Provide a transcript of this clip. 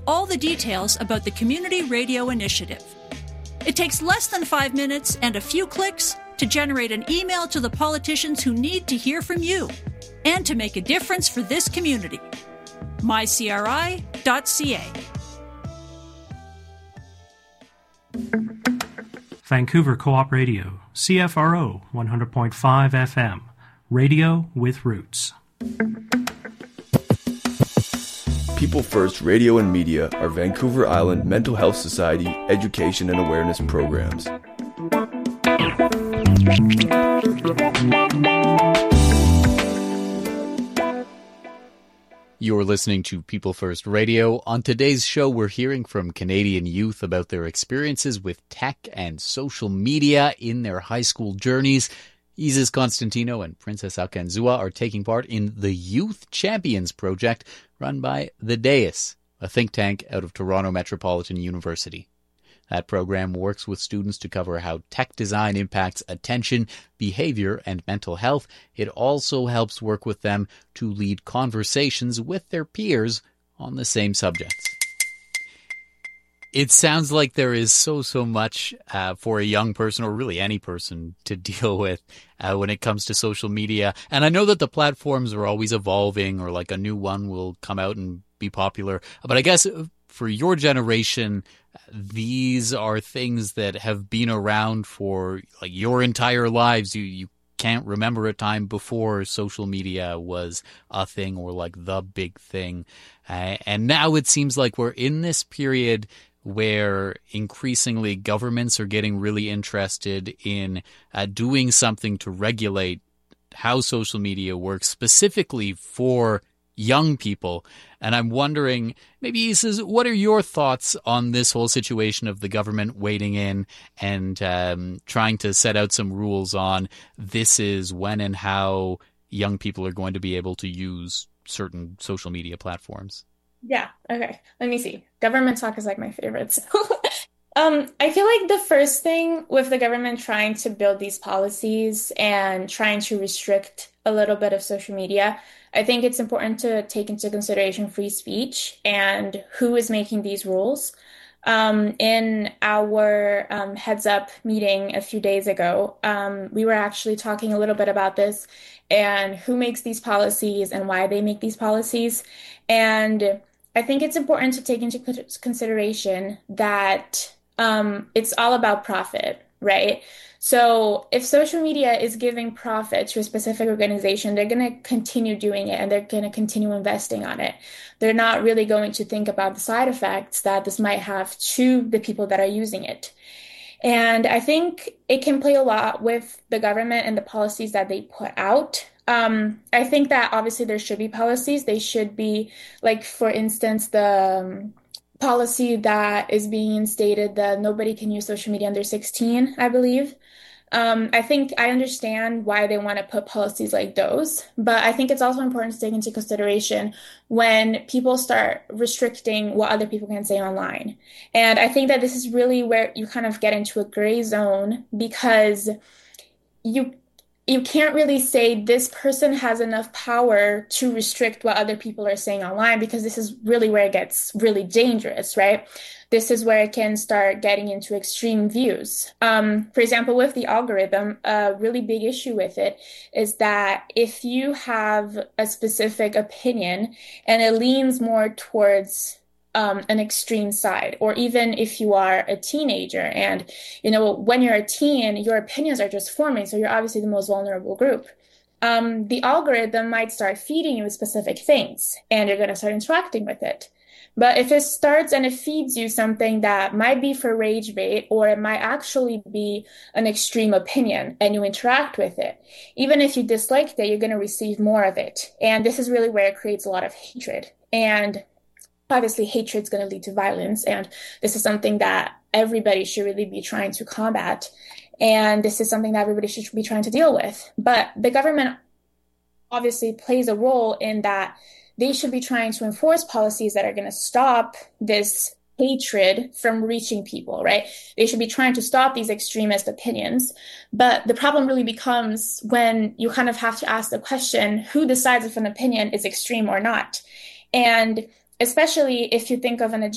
all the details about the Community Radio Initiative. It takes less than 5 minutes and a few clicks to generate an email to the politicians who need to hear from you and to make a difference for this community. mycri.ca. Vancouver Co-op Radio, CFRO 100.5 FM, radio with roots. People First Radio and Media are Vancouver Island Mental Health Society education and awareness programs. You're listening to People First Radio. On today's show, we're hearing from Canadian youth about their experiences with tech and social media in their high school journeys. Isis Constantino and Princess Akanzua are taking part in the Youth Champions Project run by The Dais, a think tank out of Toronto Metropolitan University. That program works with students to cover how tech design impacts attention, behavior, and mental health. It also helps work with them to lead conversations with their peers on the same subjects. It sounds like there is so much for a young person, or really any person, to deal with when it comes to social media. And I know that the platforms are always evolving, or like a new one will come out and be popular. But I guess for your generation, these are things that have been around for like your entire lives. You can't remember a time before social media was a thing or like the big thing. And now it seems like we're in this period where increasingly governments are getting really interested in doing something to regulate how social media works, specifically for young people. And I'm wondering, maybe Isis, what are your thoughts on this whole situation of the government wading in and trying to set out some rules on this is when and how young people are going to be able to use certain social media platforms? Yeah, okay. Let me see. Government talk is like my favorite. So, I feel like the first thing with the government trying to build these policies and trying to restrict a little bit of social media, I think it's important to take into consideration free speech and who is making these rules. In our heads up meeting a few days ago, we were actually talking a little bit about this and who makes these policies and why they make these policies. And I think it's important to take into consideration that it's all about profit, right? So if social media is giving profit to a specific organization, they're going to continue doing it and they're going to continue investing on it. They're not really going to think about the side effects that this might have to the people that are using it. And I think it can play a lot with the government and the policies that they put out. I think that obviously there should be policies. They should be, like, for instance, the policy that is being stated that nobody can use social media under 16, I believe. I think I understand why they want to put policies like those, but I think it's also important to take into consideration when people start restricting what other people can say online. And I think that this is really where you kind of get into a gray zone, because you can't really say this person has enough power to restrict what other people are saying online, because this is really where it gets really dangerous, right? This is where it can start getting into extreme views. For example, with the algorithm, a really big issue with it is that if you have a specific opinion and it leans more towards an extreme side, or even if you are a teenager and, when you're a teen, your opinions are just forming. So you're obviously the most vulnerable group. The algorithm might start feeding you specific things and you're going to start interacting with it. But if it starts and it feeds you something that might be for rage bait, or it might actually be an extreme opinion, and you interact with it, even if you disliked it, you're going to receive more of it. And this is really where it creates a lot of hatred. And obviously, hatred is going to lead to violence, and this is something that everybody should really be trying to combat, and this is something that everybody should be trying to deal with. But the government obviously plays a role in that they should be trying to enforce policies that are going to stop this hatred from reaching people, right? They should be trying to stop these extremist opinions. But the problem really becomes when you kind of have to ask the question, who decides if an opinion is extreme or not? And especially if you think of an